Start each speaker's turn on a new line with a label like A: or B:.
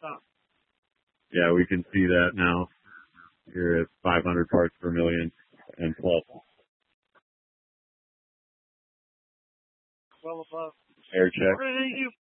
A: Yeah, we can see that now. You're at 500 parts per million and plus.
B: Well above.
A: Air check.